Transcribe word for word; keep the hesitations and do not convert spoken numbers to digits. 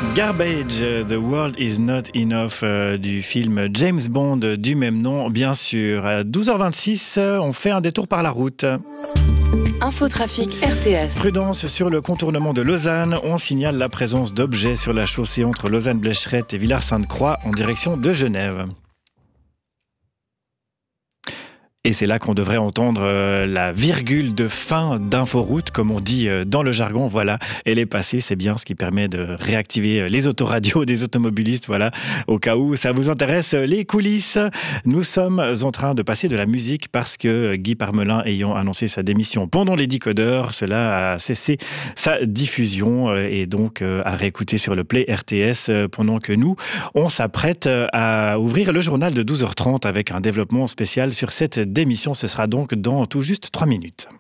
Garbage, The World Is Not Enough euh, du film James Bond du même nom, bien sûr. À douze heures vingt-six, on fait un détour par la route. Infotrafic R T S. Prudence sur le contournement de Lausanne. On signale la présence d'objets sur la chaussée entre Lausanne-Blécherette et Villars-Sainte-Croix en direction de Genève. Et c'est là qu'on devrait entendre euh, la virgule de fin d'inforoute, comme on dit euh, dans le jargon. Voilà, elle est passée, c'est bien ce qui permet de réactiver euh, les autoradios des automobilistes. Voilà, au cas où ça vous intéresse, euh, les coulisses. Nous sommes en train de passer de la musique parce que Guy Parmelin, ayant annoncé sa démission pendant les décodeurs, cela a cessé sa diffusion euh, et donc euh, à réécouter sur le Play R T S euh, pendant que nous, on s'apprête euh, à ouvrir le journal de douze heures trente avec un développement spécial sur cette d'émission. Ce sera donc dans tout juste trois minutes.